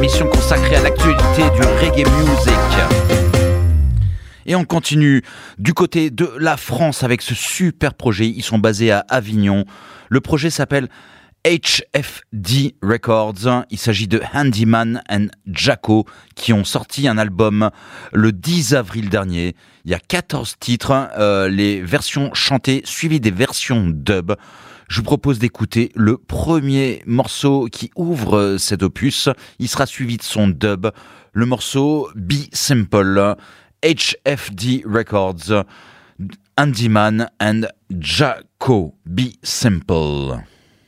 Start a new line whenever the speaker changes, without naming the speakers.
émission consacrée à l'actualité du reggae music. Et on continue du côté de la France avec ce super projet. Ils sont basés à Avignon. Le projet s'appelle HFD Records. Il s'agit de Handyman and Jaco qui ont sorti un album le 10 avril dernier. Il y a 14 titres, les versions chantées suivies des versions dub. Je vous propose d'écouter le premier morceau qui ouvre cet opus. Il sera suivi de son dub. Le morceau Be Simple. HFD Records, Handyman and Jaco, Be Simple.